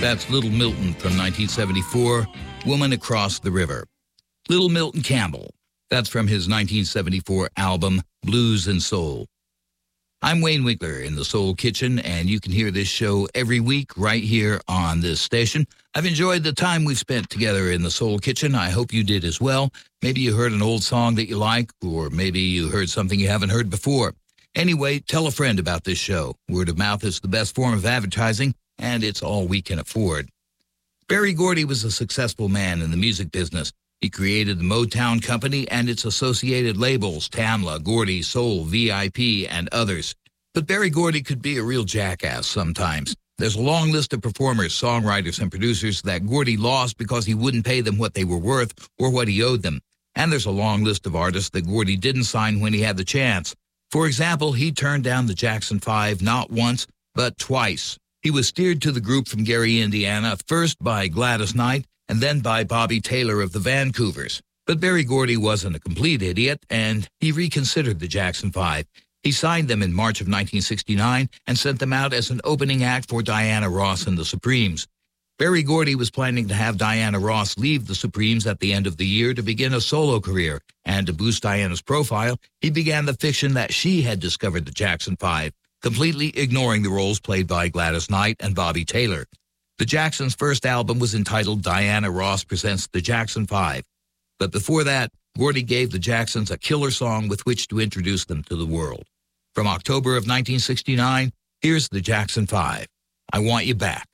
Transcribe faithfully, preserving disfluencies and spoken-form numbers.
That's Little Milton from nineteen seventy-four, Woman Across the River. Little Milton Campbell. That's from his nineteen seventy-four album, Blues and Soul. I'm Wayne Winkler in the Soul Kitchen, and you can hear this show every week right here on this station. I've enjoyed the time we've spent together in the Soul Kitchen. I hope you did as well. Maybe you heard an old song that you like, or maybe you heard something you haven't heard before. Anyway, tell a friend about this show. Word of mouth is the best form of advertising, and it's all we can afford. Berry Gordy was a successful man in the music business. He created the Motown Company and its associated labels, Tamla, Gordy, Soul, V I P, and others. But Berry Gordy could be a real jackass sometimes. There's a long list of performers, songwriters, and producers that Gordy lost because he wouldn't pay them what they were worth or what he owed them. And there's a long list of artists that Gordy didn't sign when he had the chance. For example, he turned down the Jackson Five not once, but twice. He was steered to the group from Gary, Indiana, first by Gladys Knight, and then by Bobby Taylor of the Vancouvers. But Berry Gordy wasn't a complete idiot, and he reconsidered the Jackson Five. He signed them in March of nineteen sixty-nine and sent them out as an opening act for Diana Ross and the Supremes. Berry Gordy was planning to have Diana Ross leave the Supremes at the end of the year to begin a solo career, and to boost Diana's profile, he began the fiction that she had discovered the Jackson Five, completely ignoring the roles played by Gladys Knight and Bobby Taylor. The Jacksons' first album was entitled Diana Ross Presents the Jackson Five. But before that, Gordy gave the Jacksons a killer song with which to introduce them to the world. From October of nineteen sixty-nine, here's the Jackson Five. I Want You Back.